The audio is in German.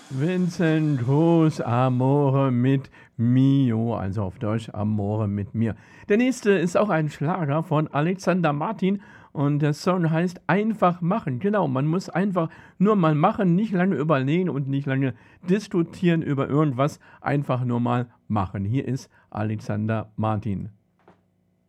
Vincent Cruz, Amore mit Mio, also auf Deutsch Amore mit mir. Der nächste ist auch ein Schlager von Alexander Martin und der Song heißt Einfach machen. Genau, man muss einfach nur mal machen, nicht lange überlegen und nicht lange diskutieren über irgendwas, einfach nur mal machen. Hier ist Alexander Martin.